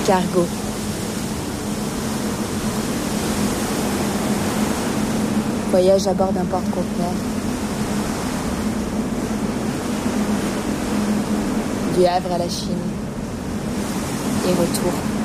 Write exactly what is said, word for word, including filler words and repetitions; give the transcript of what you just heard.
cargo. Voyage à bord d'un porte-conteneur. Du Havre à la Chine. Et retour.